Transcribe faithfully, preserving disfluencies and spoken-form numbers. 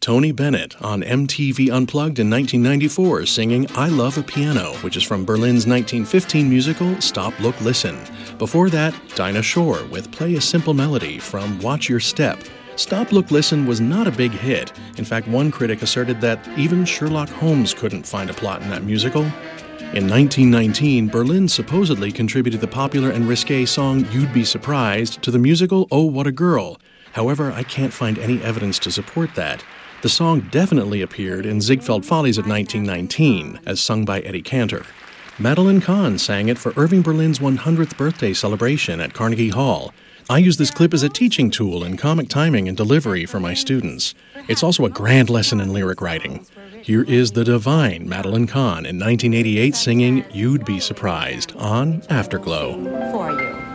Tony Bennett on M T V Unplugged in nineteen ninety-four singing I Love a Piano, which is from Berlin's nineteen fifteen musical Stop, Look, Listen. Before that, Dinah Shore with Play a Simple Melody from Watch Your Step. Stop, Look, Listen was not a big hit. In fact, one critic asserted that even Sherlock Holmes couldn't find a plot in that musical. In nineteen nineteen, Berlin supposedly contributed the popular and risque song You'd Be Surprised to the musical Oh, What a Girl. However, I can't find any evidence to support that. The song definitely appeared in Ziegfeld Follies of nineteen nineteen, as sung by Eddie Cantor. Madeline Kahn sang it for Irving Berlin's one hundredth birthday celebration at Carnegie Hall. I use this clip as a teaching tool in comic timing and delivery for my students. It's also a grand lesson in lyric writing. Here is the divine Madeline Kahn in nineteen eighty-eight singing You'd Be Surprised on Afterglow. For you.